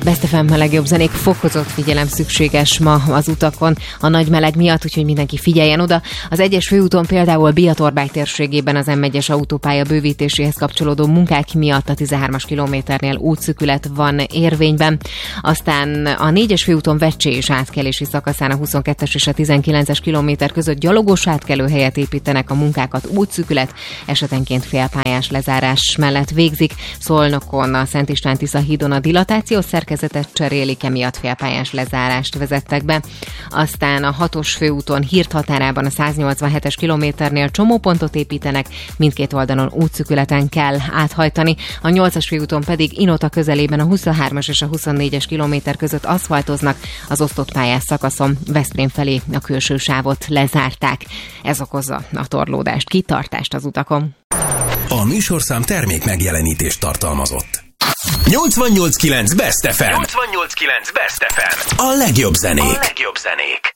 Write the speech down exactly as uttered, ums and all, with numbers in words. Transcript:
Best ef em, a legjobb zenék, fokozott figyelem szükséges ma az utakon a nagy meleg miatt, úgyhogy mindenki figyeljen oda. Az egyes főúton például Bia-Torbály térségében az em egyes autópálya bővítéséhez kapcsolódó munkák miatt a tizenhármas kilométernél útszűkület van érvényben. Aztán a négyes főúton Vecsés átkelési szakaszán a huszonkettes és a tizenkilences kilométer között gyalogos átkelőhelyet építenek, a munkákat útszűkület, esetenként félpályás lezárás mellett végzik. Szolnokon a Szent István-Tisza hídon a dilatációs szerkezetet cserélik, emiatt félpályás lezárást vezettek be. Aztán a hatos főúton Hírt határában a száznyolcvanhetes kilométernél csomópontot építenek, mindkét oldalon útszűkületen kell áthajtani. A nyolcas főúton pedig Inota közelében a huszonhármas és a huszonnégyes kilométer között aszfaltoznak, az osztott pályás szakaszon Veszprém felé a külső sávot lezárták. Ez okozza a torlódást, kitartást az utakon. A műsorszám termék megjelenítést tartalmazott. nyolcvannyolc kilenc Best ef em. nyolcvannyolc kilenc Best ef em. A legjobb zenék. A legjobb zenék.